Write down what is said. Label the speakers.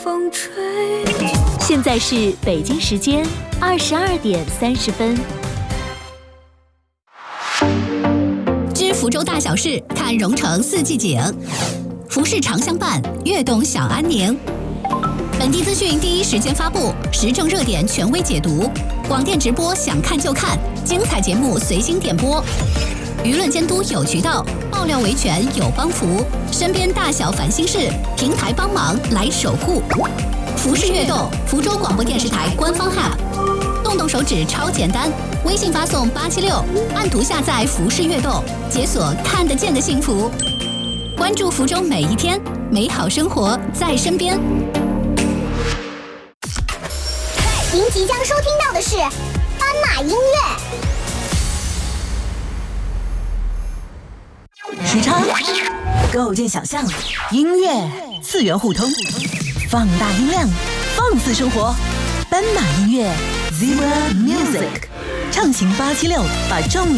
Speaker 1: 风吹。现在是北京时间22:30。
Speaker 2: 知福州大小事，看蓉城四季景。服饰常相伴，悦动享安宁。本地资讯第一时间发布，时政热点权威解读。广电直播想看就看，精彩节目随心点播。舆论监督有渠道，爆料维权有帮扶。身边大小烦心事，平台帮忙来守护。服饰悦动，福州广播电视台官方 App， 动动手指超简单，微信发送876，按图下载服饰悦动，解锁看得见的幸福。关注福州每一天，美好生活在身边。
Speaker 3: 您即将收听到的是斑马音乐。
Speaker 4: 时差构建想象，音乐次元互通，放大音量，放肆生活。斑马音乐 Zebra Music， 畅行876，把重点